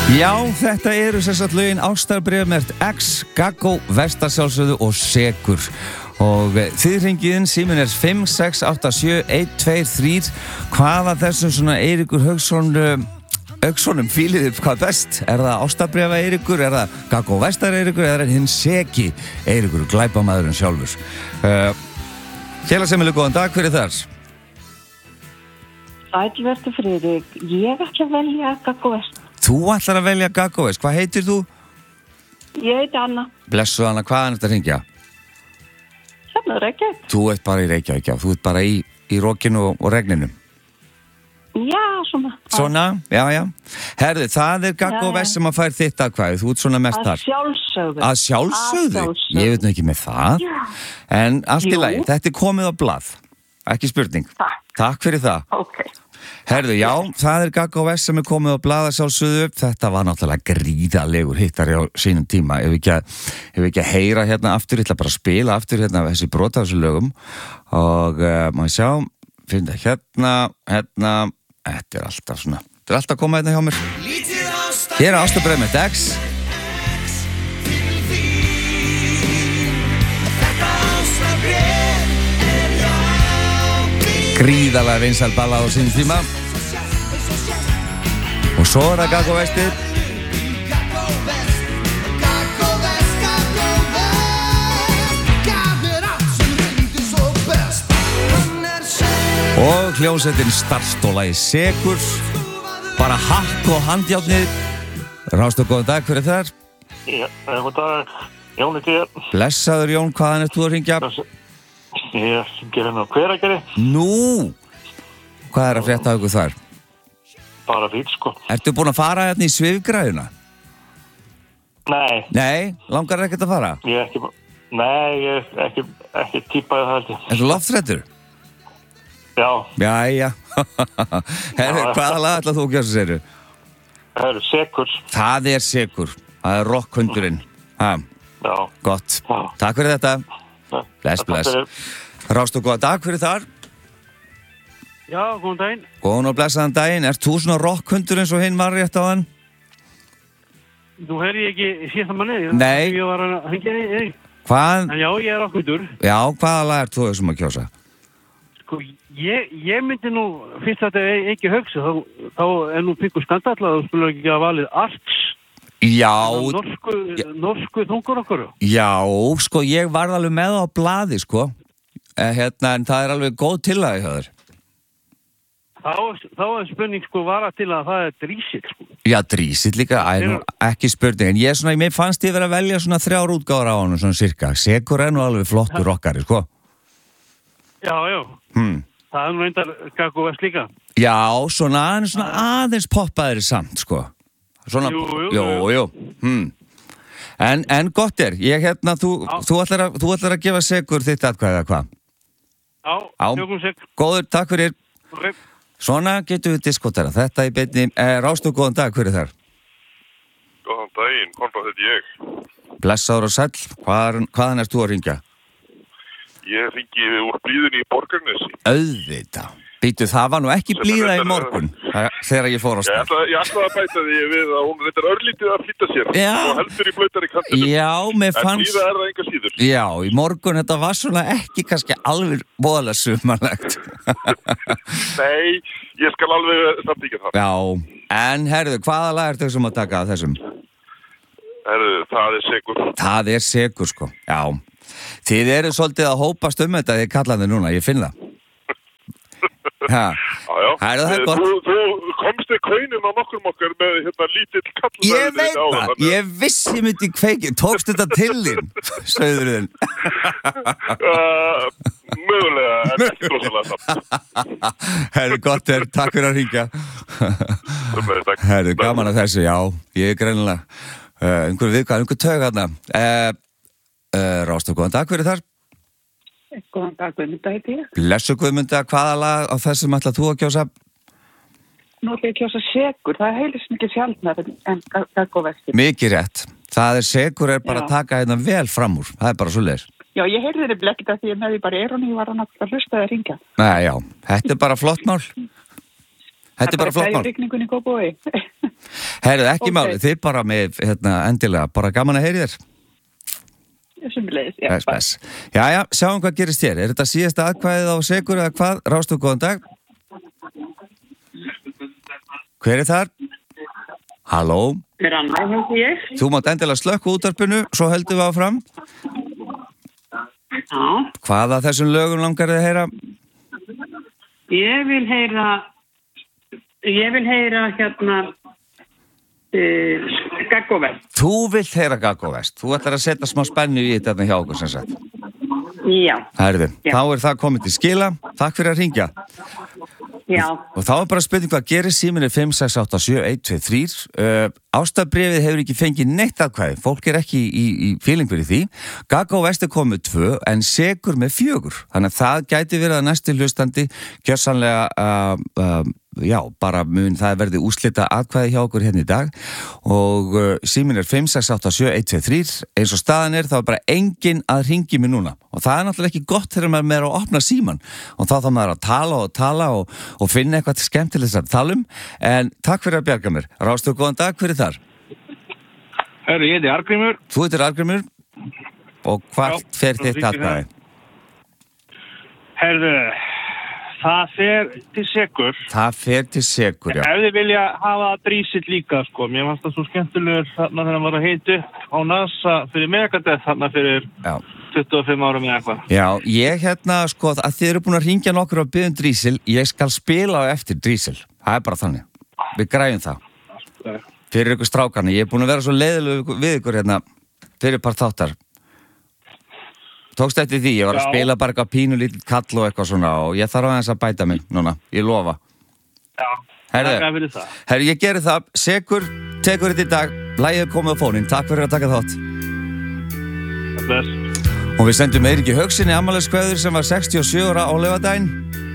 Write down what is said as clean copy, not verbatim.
Já, þetta eru sem sagt lögin Ástarbréf mert X, Gaggó, Vestasjálfsögðu og Sekur. Og þið hringið inn, síminn 5687123. Hvaða þessum svona Eiríkur Hauksson fílið upp hvað best? Er það Ástarbréfa Eiríkur, er það Gaggó Vestar Eiríkur, eða er það hinn Seki Eiríkur, glæpamaðurinn sjálfur? Kjela Semmilu, góðan dag, hver þar? Sæl vertu Friðrik, ég ætla að velja Gaggó Vestar. Þú ætlar að velja Gaggó Vest, hvað heitir þú? Ég heiti Anna. Blessuð Anna, hvaðan ertu að hringja? Hérna Reykjavík. Þú ert bara í Reykjavík, já, þú ert bara í rokinu og regninu. Já, svona. Svona, já. Herðu, það Gaggó Vest sem að fær þitt atkvæði, þú ert svona mest þar. Að sjálfsögðu? Ég veit nú ekki með það. Já. En allt í lagi, þetta komið á blað, ekki spurning. Takk fyrir það. Ok. Herðu, já, það Gaggó Vest sem komið á blað að sjálfsögðu. Þetta var náttúrulega gríðalegur hittari á sínum tíma. Ef ekki að heyra hérna aftur, ég ætla bara að spila aftur hérna þessi brot af þessu lögum. Og maður sjá, finna hérna, þetta alltaf svona, þetta alltaf að koma hérna hjá mér. Hér Ástarbréf mert X. Gríðalega vinsæl ballað á sínum tíma. Og svo það Gaggó Vestir. Og hljómsveitin Starfstóla í Sekur. Bara hakk og handjárnið. Rástu, góðan dag, hver þar? Já, góðan dag, Jón hér. Blessaður Jón, hvaðan ert þú að hringja? Ég gerir nú Hveragerði. Nú, hvað að frétta ykkur þar? Bara fínt, sko. Ertu búin að fara hérna í svifgræðuna? Nei. Nei, langar ekkert að fara? Ég er ekki típaði það held ég. Er þú lofthræddur? Já. Jæja. Herru, hvaða lag ætlar þú að gera, segirðu? Herru, Sekur. Það Sekur, það rockhundurinn. Ha. Já. Gott. Já. Takk fyrir þetta. Bless. Rástu, góða dag fyrir þar. Já, góðan daginn. Góðan og blessaðan daginn. Ert þú svona rockhundur eins og hinn var rétt á hann? Nú heyri ég ekki síðan manni. Nei. Ég var að hengja þig. Hvað? En já, ég rockhundur. Já, hvaða lag ert þú þessum að kjósa? Sko, ég myndi nú, fyrst að þetta ekki högsa, þá nú Pikku skandall að þú spilur ekki að valið Arts. Já. Norsku þungur okkur. Já, sko, ég var alveg með á blaði, sko. En það alveg góð tillaga hjá þér. Þá spurning, sko, vara til að það Drísill, sko. Já, Drísill líka, ekki spurning. En mér fannst ég verið að velja svona 3 útgáfur á honum, svona cirka. Sekur nú alveg flottur rockari, sko. Já. Það nú reyndar Gaggó Vest líka. Já, svona aðeins poppaðir samt, sko. Svona, jú. En gott ég þú ætlar að gefa Sekur þitt atkvæði, hvað? Já, Sekur. Góður, takk fyrir. Okay. Svona getum við diskotera. Þetta í beinni. Rástu, góðan dag, hver þar? Góðan daginn, Konrad heiti ég. Blessaður og sæll. Hvaðan ert þú að hringja? Ég hringi úr blíðunni í Borgarnesi. Auðvitað. Býtu, það var nú ekki blíða í morgun þegar ég fór á stað. Ég ætlaði að bæta því við að hún reyndar örlítið að flýta sér. Já. Og heldur í blöytari kantinu. Já, mér fannst... En blíða það enga síður. Já, í morgun þetta var svona ekki kannski alveg voðalega sumarlegt. Nei, ég skal alveg samþykkja það. Já, en herðu, hvaða lag ertu sem að taka að þessum? Herðu, það Sekur. Það Sekur, sko, já. Þið eru svolítið að hópast þetta þið kallaði núna, ég finn það. Já. Það gott. Þú komst í kaunum á nokkrum okkar með lítill kall. Ég veit það, ég vissi ég myndi kveiki. Tókst þetta til þín, sögðurinn? Mögulega, en ekki rosalega samt. Herru, gott takk fyrir að hringja. Herru, gaman að þessu, já. Ég greinilega einhver tög þarna. Rástu, góðan dag, hver þar? Góðan dag, Guðmunda heiti ég. Blessu Guðmunda, hvaða lag á þessum ætlar þú að kjósa? Nú ætla ég að kjósa Sekur, það heilist mikið sjaldnar en Gaggó Vestir. Mikið rétt. Það Sekur bara að taka hérna vel fram úr, það bara svoleiðis. Já, ég heyrði þér blekkið að því ég með því bara erunni, ég var að hlusta að hringja. Nei, já, þetta bara flott mál. Þetta er bara flott mál. Það er rigningun í Kópavogi. Heyrðu, ekki Ok. máli, þið bara með, endilega, bara gaman að heyri þér. Sumuleiðis, já. Best, best. Jæja, sjáum hvað gerist hér. Er þetta síðasta atkvæðið á Sekur eða hvað? Rástu, góðan dag. Hver er þar? Halló? Er annað, hefði ég? Þú mátt endilega slökka útvarpinu, svo höldum við áfram. Já. Hvaða þessum lögum langar þið að heyra? Ég vil heyra hérna Gaggovest. Þú vilt heyra Gaggo Vest. Þú ætlar að setja smá spennu í þetta hjá okkur sem sagt. Já. Herðu, Já. þá er það komið til skila. Takk fyrir að hringja. Já. Og þá er bara spurning hvað gerir, síminn er 5687123. Ástafbréfið hefur ekki fengið neitt atkvæði. Fólk er ekki í fíling fyrir því. Gaggo Vest er komið 2 en Sekur með 4. Þannig að það gæti verið að næsti hlustandi gjörsamlega já, bara mun það verði úrslita atkvæði hjá okkur hérna í dag og síminn er 5687123. Eins og staðan er þá er bara enginn að hringi mig núna og það er náttúrulega ekki gott þegar maður er að opna símann og þá þarf maður að tala og finna eitthvað skemmtilegt að tala en takk fyrir að bjarga mér. Rástu, góðan dag, hver er þar? Herru, ég heiti Arngrímur. Þú heitir Arngrímur og hvað fer þitt atkvæði? Herru, það fer til Sekur. Það fer til Sekur, já. Ef þið vilja hafa Drísill líka, sko. Mér fannst það svo skemmtilegur þarna þegar hann var að heita upp á NASA fyrir Megadeth þarna fyrir 25 árum eða eitthvað. Já, ég sko, að þið eru búin að hringja nokkur á biðum Drísill, ég skal spila á eftir Drísill. Það er bara þannig. Við græjum það. Fyrir ykkur strákarnir. Ég er búin að vera svo leiðilegur við ykkur hérna fyrir part þáttar. Tókst eftir því, ég var að spila bara eitthvað pínu lítið kall og eitthvað svona og ég þarf aðeins að bæta mig núna, ég lofa. Já, takk fyrir það. Herru, ég geri það. Sekur tekur þetta í dag. Lagið er komið á fóninn. Takk fyrir að taka þátt. Bless. Og við sendum Eiríki Haugsinni afmæliskveður sem var 67 ára á laugardaginn.